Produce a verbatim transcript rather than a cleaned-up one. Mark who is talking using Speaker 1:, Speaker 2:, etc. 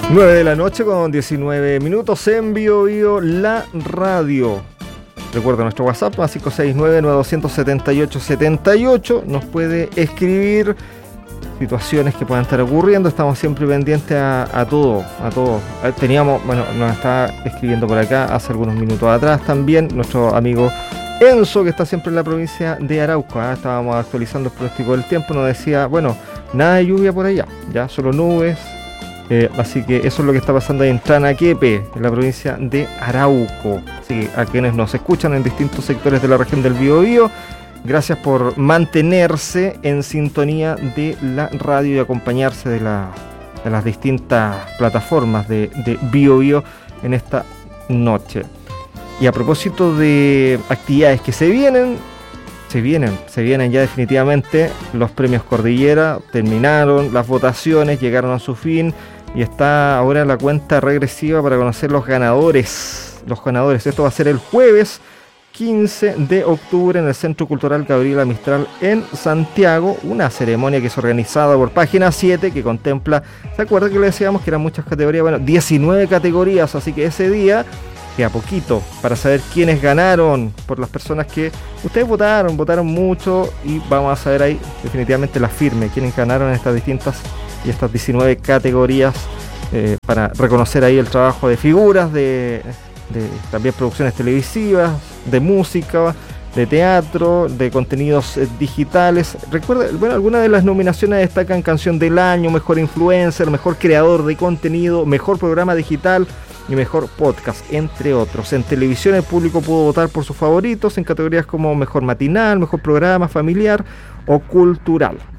Speaker 1: nueve de la noche con diecinueve minutos en Bio Bio La Radio. Recuerda nuestro WhatsApp, más cinco seis nueve, nueve dos siete ocho, siete ocho. Nos puede escribir situaciones que puedan estar ocurriendo. Estamos siempre pendientes a, a todo, a todo. Teníamos, bueno, nos está escribiendo por acá hace algunos minutos atrás también nuestro amigo Enzo, que está siempre en la provincia de Arauco. ¿eh? Estábamos actualizando el pronóstico del tiempo. Nos decía, bueno, nada de lluvia por allá, ya solo nubes. Eh, así que eso es lo que está pasando ahí en Tranaquepe, en la provincia de Arauco. Así que a quienes nos escuchan en distintos sectores de la región del Biobío, gracias por mantenerse en sintonía de la radio y acompañarse de, la, de las distintas plataformas de, de Biobío en esta noche. Y a propósito de actividades que se vienen, se vienen, se vienen ya definitivamente los premios Cordillera, terminaron las votaciones, llegaron a su fin y está ahora la cuenta regresiva para conocer los ganadores. Los ganadores, esto va a ser el jueves quince de octubre en el Centro Cultural Gabriela Mistral en Santiago, una ceremonia que es organizada por Página siete, que contempla, ¿se acuerdan que le decíamos que eran muchas categorías? Bueno, diecinueve categorías, así que ese día queda poquito para saber quiénes ganaron, por las personas que ustedes votaron, votaron mucho, y vamos a saber ahí definitivamente la firme, quiénes ganaron en estas distintas y estas diecinueve categorías, eh, para reconocer ahí el trabajo de figuras, de, de también producciones televisivas, de música, de teatro, de contenidos eh, digitales. Recuerda, bueno, algunas de las nominaciones destacan Canción del Año, Mejor Influencer, Mejor Creador de Contenido, Mejor Programa Digital y Mejor Podcast, entre otros. En televisión el público pudo votar por sus favoritos en categorías como Mejor Matinal, Mejor Programa Familiar o Cultural.